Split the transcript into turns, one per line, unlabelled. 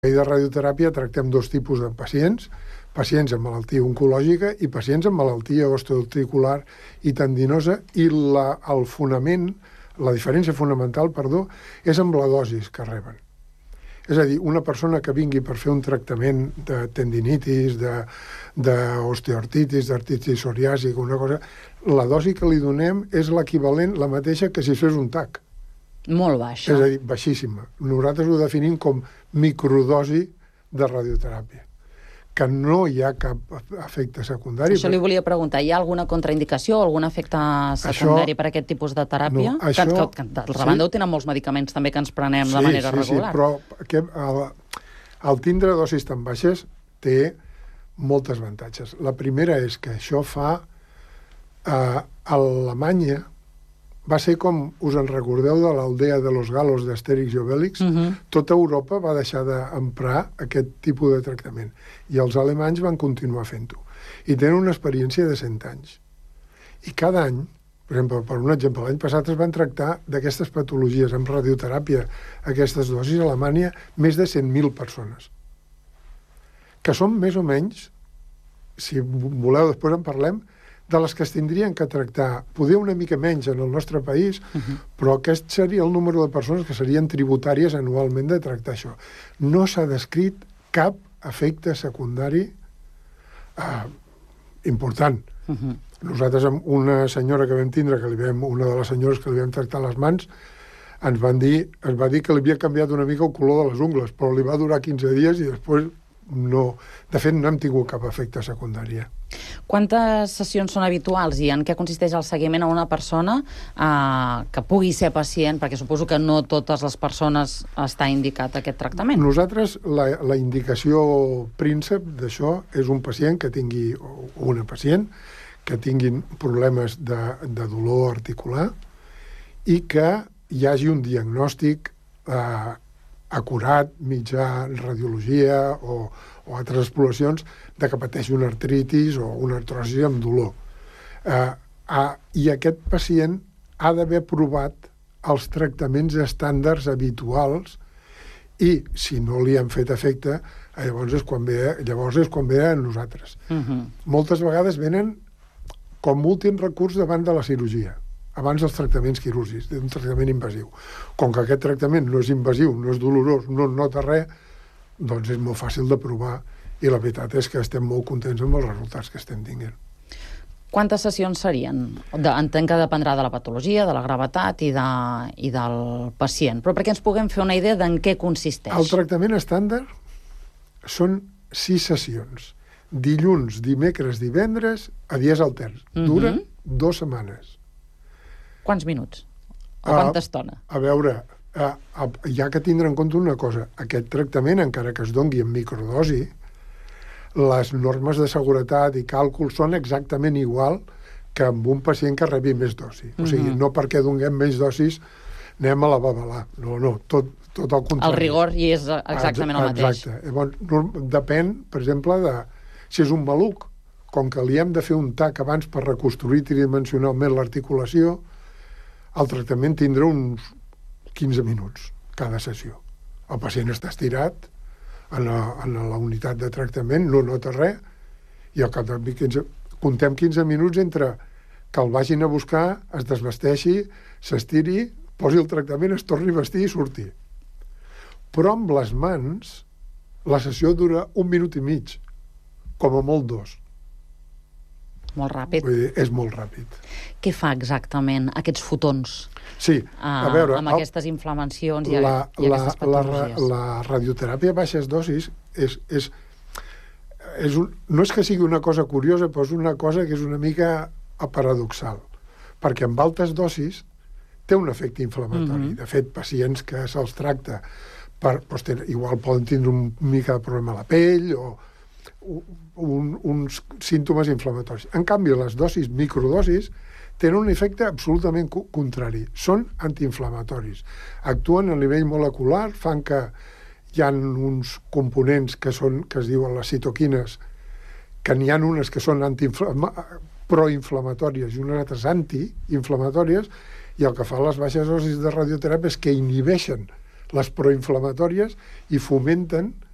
I de radioteràpia tractem dos tipus de pacients amb malaltia oncològica i pacients amb malaltia osteoarticular i tendinosa, i la diferència fonamental, és amb la dosis que reben. És a dir, una persona que vingui per fer un tractament de tendinitis, d'osteoartritis, d'artritis psoriàsica, una cosa, la dosi que li donem és l'equivalent, la mateixa que si fes un TAC.
Molt baixa.
És a dir, baixíssima. Nosaltres ho definim com microdosi de radioteràpia, que no hi ha cap efecte secundari.
Això li volia preguntar, hi ha alguna contraindicació o algun efecte secundari per a aquest tipus de teràpia?
No, això...
Que d'altra banda ho tenen molts medicaments també que ens prenem de manera regular.
Sí, però el tindre dosis tan baixes té moltes avantatges. La primera és que això fa... A Alemanya va ser com, us en recordeu de l'aldea de los galos d'Astèrix i Obèlix? Tota Europa va deixar d'emprar aquest tipus de tractament. I els alemanys van continuar fent-ho. I tenen una experiència de 100 anys. I cada any, per exemple, per un exemple, l'any passat es van tractar d'aquestes patologies amb radioteràpia, aquestes dosis a Alemanya, més de 100.000 persones. Que són més o menys, si voleu després en parlem, de les que es tindrien que tractar, poder una mica menys en el nostre país, però aquest seria el número de persones que serien tributàries anualment de tractar això. No s'ha descrit cap efecte secundari important. Nosaltres, amb una senyora que vam tindre, una de les senyores que li vam tractar les mans, ens va dir que li havia canviat una mica el color de les ungles, però li va durar 15 dies i després no. De fet, no hem tingut cap efecte secundari.
Quantes sessions són habituals i en què consisteix el seguiment a una persona que pugui ser pacient? Perquè suposo que no totes les persones està indicat aquest tractament.
Nosaltres, la indicació príncep d'això és un pacient que tingui, o una pacient, que tinguin problemes de dolor articular i que hi hagi un diagnòstic acurat, mitjà radiologia o altres exploracions de que pateixi una artritis o una artrosi amb dolor. I aquest pacient ha d'haver provat els tractaments estàndards habituals i, si no li han fet efecte, llavors és quan ve a nosaltres. Moltes vegades venen com últim recurs davant de la cirurgia, abans dels tractaments quirúrgics, d'un tractament invasiu. Com que aquest tractament no és invasiu, no és dolorós, no nota res, doncs és molt fàcil de provar i la veritat és que estem molt contents amb els resultats que estem tinguent.
Quantes sessions serien? Entenc que dependrà de la patologia, de la gravetat i del pacient, però perquè ens puguem fer una idea d'en què consisteix.
El tractament estàndard són 6 sessions. Dilluns, dimecres, divendres, a dies alterns. Dura 2 setmanes.
Quants minuts? O quanta estona?
A veure, hi ha que tindre en compte una cosa. Aquest tractament, encara que es dongui en microdosi, les normes de seguretat i càlcul són exactament igual que amb un pacient que rebi més dosi. O sigui, no perquè donguem més dosis anem a la babalà. No, tot el contrari.
El rigor hi és exactament el mateix.
Exacte. Llavors, depèn, per exemple, de si és un maluc, com que li hem de fer un TAC abans per reconstruir tridimensionalment l'articulació, el tractament tindrà uns 15 minuts cada sessió. El pacient està estirat en la unitat de tractament, no nota res, i al cap de 15... Contem 15 minuts entre que el vagin a buscar, es desvesteixi, s'estiri, posi el tractament, es torni a vestir i surti. Però amb les mans, la sessió dura 1 minut i mig, com a molt 2.
Molt ràpid.
Vull dir, és molt ràpid.
Què fa exactament aquests fotons?
Sí, a veure...
Amb aquestes inflamacions i aquestes patologies.
La radioteràpia a baixes dosis no és que sigui una cosa curiosa, però és una cosa que és una mica paradoxal. Perquè amb altes dosis té un efecte inflamatori. De fet, pacients que se'ls tracta igual poden tindre un mica de problema a la pell o uns símptomes inflamatoris. En canvi, les dosis, microdosis, tenen un efecte absolutament contrari. Són antiinflamatoris. Actuen a nivell molecular, fan que hi ha uns components que es diuen les citoquines, que n'hi ha unes que són proinflamatòries i unes altres antiinflamatòries, i el que fan les baixes dosis de radioteràpia és que inhibeixen les proinflamatòries i fomenten